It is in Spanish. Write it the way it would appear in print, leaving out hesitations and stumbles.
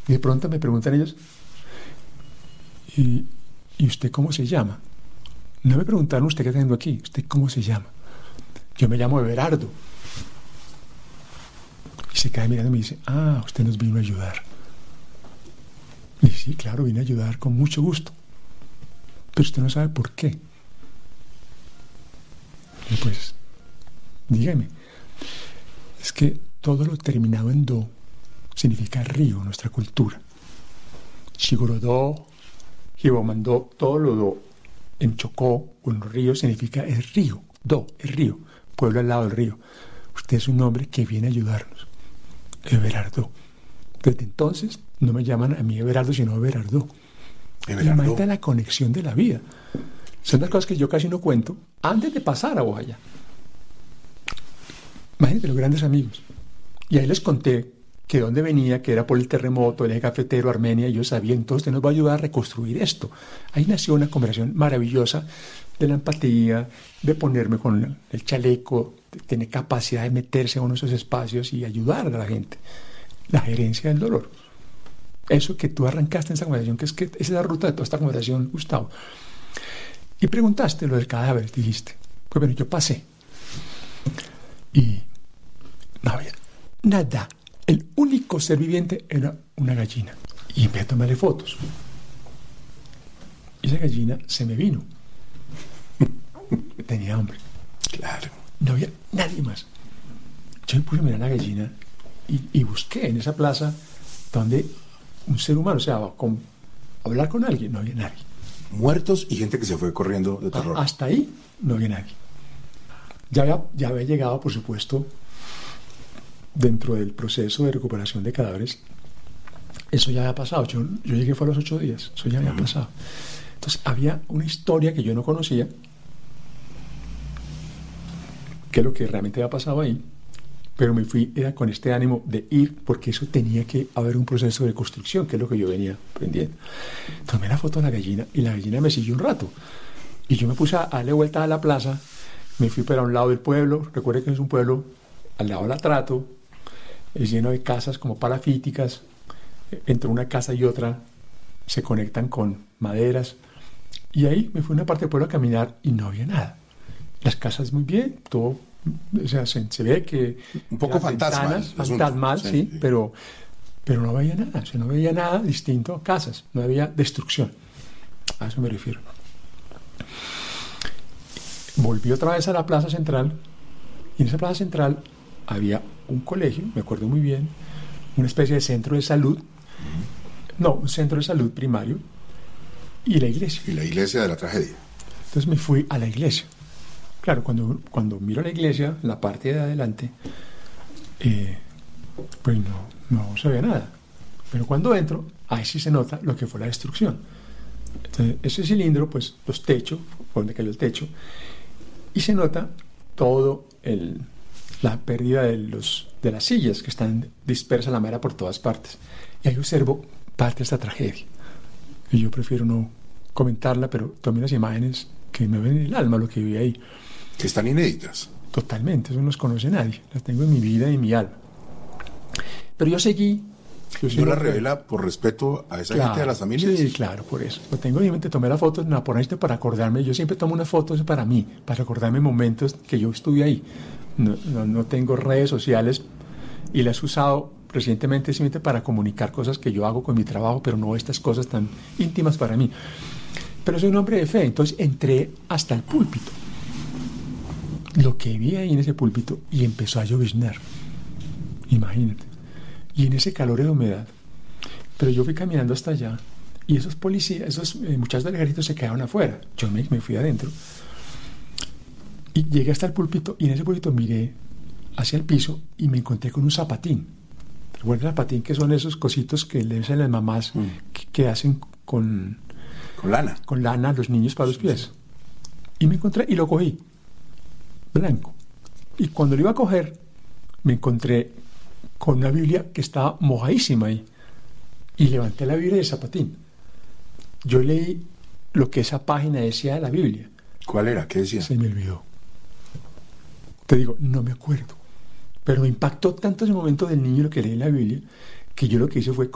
Y de pronto me preguntan ellos, ¿y usted cómo se llama? No me preguntaron, ¿usted qué está haciendo aquí? ¿Usted cómo se llama? Yo me llamo Everardo. Y se cae mirando y me dice, usted nos vino a ayudar. Y sí, claro, vine a ayudar con mucho gusto. Pero usted no sabe por qué. Y pues, dígame. Es que todo lo terminado en do significa río en nuestra cultura. Shigorodó, Jibomandó, todo lo do en Chocó o en los ríos significa el río. Do, el río, pueblo al lado del río. Usted es un hombre que viene a ayudarnos. Everardo. Desde entonces no me llaman a mí Everardo, sino Everardo. Imagínate la conexión de la vida. Son las cosas que yo casi no cuento antes de pasar a Bojayá. Imagínate los grandes amigos. Y ahí les conté que dónde venía, que era por el terremoto, el eje cafetero, Armenia, y yo sabía, entonces usted nos va a ayudar a reconstruir esto. Ahí nació una conversación maravillosa de la empatía, de ponerme con el chaleco, de tener capacidad de meterse en uno de esos espacios y ayudar a la gente. La gerencia del dolor. Eso que tú arrancaste en esa conversación, que esa es la ruta de toda esta conversación, Gustavo. Y preguntaste lo del cadáver, dijiste. Pues bueno, yo pasé. Y no había nada. El único ser viviente era una gallina. Y empecé a tomarle fotos. Y esa gallina se me vino. Tenía hambre. Claro. No había nadie más. Yo me puse a mirar a la gallina y busqué en esa plaza donde un ser humano, o sea, hablar con alguien, no había nadie. Muertos y gente que se fue corriendo de terror. Hasta ahí no había nadie. Ya había llegado, por supuesto, dentro del proceso de recuperación de cadáveres. Eso ya había pasado. Yo llegué fue a los 8 días. Eso ya había pasado. Entonces había una historia que yo no conocía, que es lo que realmente había pasado ahí, pero me fui era con este ánimo de ir, porque eso tenía que haber un proceso de construcción, que es lo que yo venía aprendiendo. Tomé la foto de la gallina y la gallina me siguió un rato. Y yo me puse a darle vuelta a la plaza, me fui para un lado del pueblo. Recuerde que es un pueblo al lado del Atrato, es lleno de casas como palafíticas. Entre una casa y otra se conectan con maderas. Y ahí me fui a una parte del pueblo a caminar y no había nada. Las casas muy bien, todo, o sea, se ve que un poco fantasmal, sí, pero no veía nada, o sea, no veía nada distinto a casas, no había destrucción. A eso me refiero. Volví otra vez a la plaza central, y en esa plaza central había un colegio, me acuerdo muy bien, una especie de centro de salud, un centro de salud primario, y la iglesia. Y la iglesia de la tragedia. Entonces me fui a la iglesia. Claro, cuando miro la iglesia, la parte de adelante, pues no se ve nada. Pero cuando entro, ahí sí se nota lo que fue la destrucción. Entonces, ese cilindro, pues los techos, por donde cayó el techo, y se nota todo la pérdida de las sillas que están dispersas la madera por todas partes. Y ahí observo parte de esta tragedia. Y yo prefiero no comentarla, pero tomé unas imágenes que me ven en el alma lo que vi ahí. Que están inéditas. Totalmente, eso no los conoce nadie. Las tengo en mi vida y en mi alma. Pero yo seguí. ¿No la revela por respeto a esa gente, a las familias? Sí, claro, por eso. Lo tengo en mi mente, tomé la foto, para acordarme. Yo siempre tomo una foto para mí, para recordarme momentos que yo estuve ahí. No tengo redes sociales y las he usado recientemente simplemente para comunicar cosas que yo hago con mi trabajo, pero no estas cosas tan íntimas para mí. Pero soy un hombre de fe, entonces entré hasta el púlpito. Lo que vi ahí en ese púlpito, y empezó a lloviznar. Imagínate. Y en ese calor de humedad. Pero yo fui caminando hasta allá, y esos policías, esos muchachos del ejército se quedaron afuera. Yo me fui adentro. Y llegué hasta el púlpito, y en ese púlpito miré hacia el piso y me encontré con un zapatín. ¿Recuerdas el zapatín? Que son esos cositos que le hacen las mamás que hacen con lana. Con lana a los niños para los pies. Y me encontré, y lo cogí. Blanco. Y cuando lo iba a coger, me encontré con una Biblia que estaba mojadísima ahí. Y levanté la Biblia del zapatín. Yo leí lo que esa página decía de la Biblia. ¿Cuál era? ¿Qué decía? Se me olvidó. Te digo, no me acuerdo. Pero me impactó tanto ese momento del niño lo que leí en la Biblia, que yo lo que hice fue